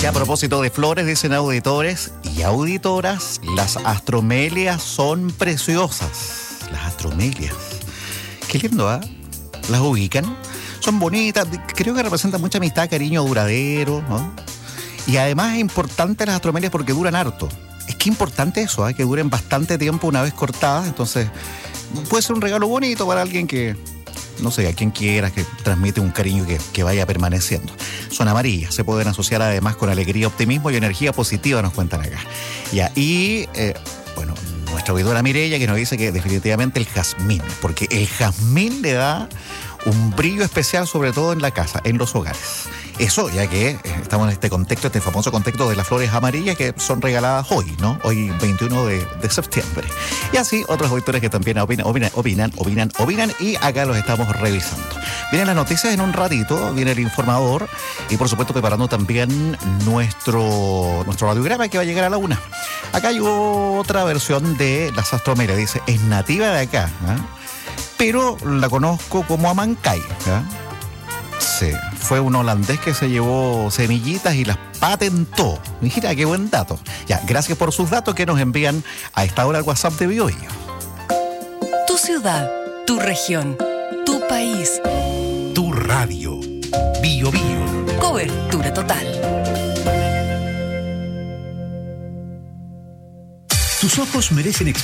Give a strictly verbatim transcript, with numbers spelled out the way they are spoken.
Y a propósito de flores, dicen auditores y auditoras, las astromelias son preciosas. Las astromelias. Qué lindo, ¿ah? ¿eh? Las ubican. Son bonitas, creo que representan mucha amistad, cariño duradero, ¿no? Y además es importante las astromelias porque duran harto. Es que importante eso, ¿eh? Que duren bastante tiempo una vez cortadas. Entonces, puede ser un regalo bonito para alguien que, no sé, a quien quiera, que transmite un cariño que, que vaya permaneciendo. Son amarillas, se pueden asociar además con alegría, optimismo y energía positiva, nos cuentan acá. Ya, y, eh, bueno, nuestra oidora Mireya que nos dice que definitivamente el jazmín, porque el jazmín le da un brillo especial, sobre todo en la casa, en los hogares. Eso, ya que eh, estamos en este contexto, este famoso contexto de las flores amarillas que son regaladas hoy, ¿no? Hoy, veintiuno de septiembre. Y así, otros auditores que también opinan, opinan, opinan, opinan, opinan, y acá los estamos revisando. Vienen las noticias en un ratito, viene el informador, y por supuesto preparando también nuestro, nuestro radiograma que va a llegar a la una. Acá hay otra versión de las astromelias, dice, es nativa de acá, ¿eh? Pero la conozco como Amancay, ¿eh? Sí, fue un holandés que se llevó semillitas y las patentó. Mira, qué buen dato. Ya, gracias por sus datos que nos envían a esta hora al WhatsApp de BioBio. Tu ciudad, tu región, tu país. Tu radio. BioBio. Cobertura total. Tus ojos merecen